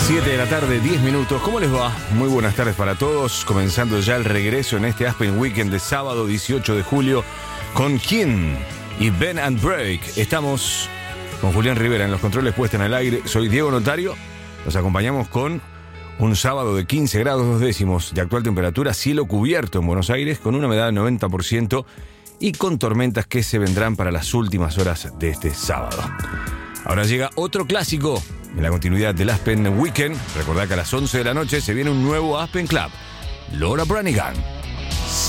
7 de la tarde, 10 minutos. ¿Cómo les va? Muy buenas tardes para todos. Comenzando ya el regreso en este Aspen Weekend de sábado 18 de julio con Kin y Ben and Break. Estamos con Julián Rivera en los controles puestos en el aire. Soy Diego Notario. Nos acompañamos con un sábado de 15 grados 2 décimos de actual temperatura, cielo cubierto en Buenos Aires con una humedad del 90% y con tormentas que se vendrán para las últimas horas de este sábado. Ahora llega otro clásico en la continuidad del Aspen Weekend. Recordad que a las 11 de la noche se viene un nuevo Aspen Club. Laura Branigan.